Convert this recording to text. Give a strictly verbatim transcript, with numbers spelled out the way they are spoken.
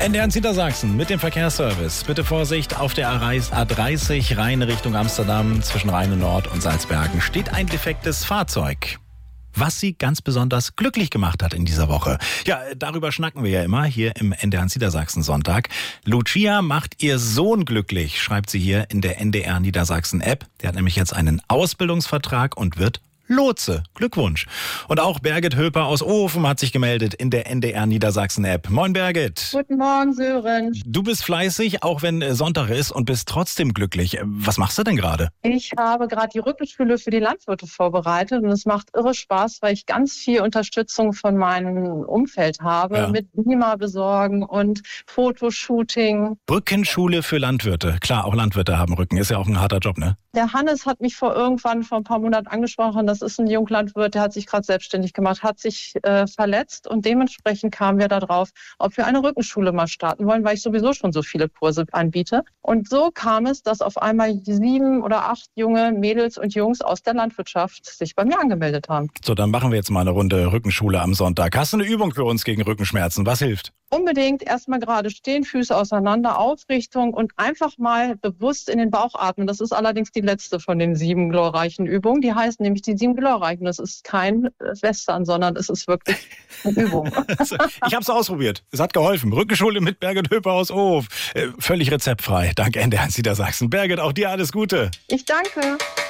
N D R Niedersachsen mit dem Verkehrsservice. Bitte Vorsicht, auf der A dreißig Rhein Richtung Amsterdam zwischen Rhein und Nord und Salzbergen steht ein defektes Fahrzeug. Was sie ganz besonders glücklich gemacht hat in dieser Woche. Ja, darüber schnacken wir ja immer hier im N D R Niedersachsen Sonntag. Lucia macht ihr Sohn glücklich, schreibt sie hier in der N D R Niedersachsen App. Der hat nämlich jetzt einen Ausbildungsvertrag und wird Lotse. Glückwunsch. Und auch Birgit Höper aus Ofen hat sich gemeldet in der N D R Niedersachsen App. Moin Birgit. Guten Morgen Sören. Du bist fleißig, auch wenn Sonntag ist und bist trotzdem glücklich. Was machst du denn gerade? Ich habe gerade die Rückenschule für die Landwirte vorbereitet und es macht irre Spaß, weil ich ganz viel Unterstützung von meinem Umfeld habe, ja. Mit Beamer besorgen und Fotoshooting. Rückenschule für Landwirte. Klar, auch Landwirte haben Rücken. Ist ja auch ein harter Job, ne? Der Hannes hat mich vor irgendwann vor ein paar Monaten angesprochen. Das ist ein Junglandwirt, der hat sich gerade selbstständig gemacht, hat sich äh, verletzt und dementsprechend kamen wir da drauf, ob wir eine Rückenschule mal starten wollen, weil ich sowieso schon so viele Kurse anbiete. Und so kam es, dass auf einmal sieben oder acht junge Mädels und Jungs aus der Landwirtschaft sich bei mir angemeldet haben. So, dann machen wir jetzt mal eine Runde Rückenschule am Sonntag. Hast du eine Übung für uns gegen Rückenschmerzen? Was hilft? Unbedingt erstmal gerade stehen, Füße auseinander, Aufrichtung und einfach mal bewusst in den Bauch atmen. Das ist allerdings die letzte von den sieben glorreichen Übungen. Die heißt nämlich die sieben glorreichen. Das ist kein Western, sondern es ist wirklich eine Übung. Ich habe es ausprobiert. Es hat geholfen. Rückenschule mit Birgit Höper aus Hof. Völlig rezeptfrei. Dank N D R Niedersachsen. Birgit, auch dir alles Gute. Ich danke.